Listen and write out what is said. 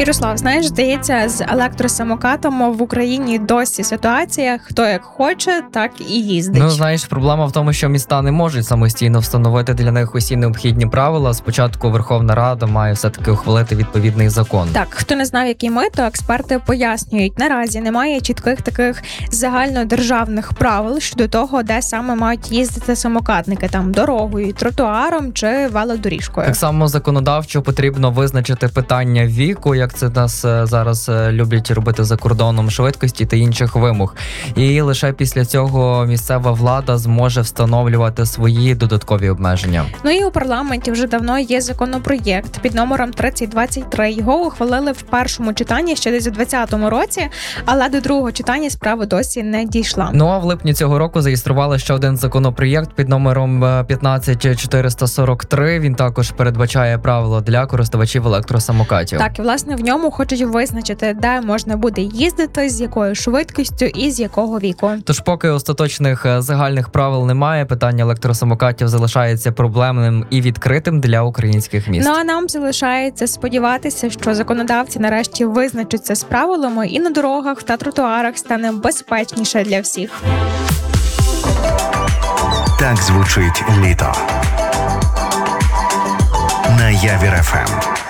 Ярослав, знаєш, здається, з електросамокатом в Україні досі ситуація, хто як хоче, так і їздить. Ну, знаєш, проблема в тому, що міста не можуть самостійно встановити для них усі необхідні правила. Спочатку Верховна Рада має все-таки ухвалити відповідний закон. Так, хто не знав, який ми, то експерти пояснюють, наразі немає чітких таких загальнодержавних правил щодо того, де саме мають їздити самокатники, там дорогою, тротуаром чи велодоріжкою. Так само законодавчо потрібно визначити питання віку, як це нас зараз люблять робити за кордоном, швидкості та інших вимог. І лише після цього місцева влада зможе встановлювати свої додаткові обмеження. Ну і у парламенті вже давно є законопроєкт під номером 3023. Його ухвалили в першому читанні ще десь у 2020 році, але до другого читання справа досі не дійшла. Ну а в липні цього року зареєстрували ще один законопроєкт під номером 15443. Він також передбачає правила для користувачів електросамокатів. Так, і власне в ньому хочуть визначити, де можна буде їздити, з якою швидкістю і з якого віку. Тож поки остаточних загальних правил немає, питання електросамокатів залишається проблемним і відкритим для українських міст. Ну а нам залишається сподіватися, що законодавці нарешті визначаться з правилами і на дорогах та тротуарах стане безпечніше для всіх. Так звучить літо на Явір ФМ.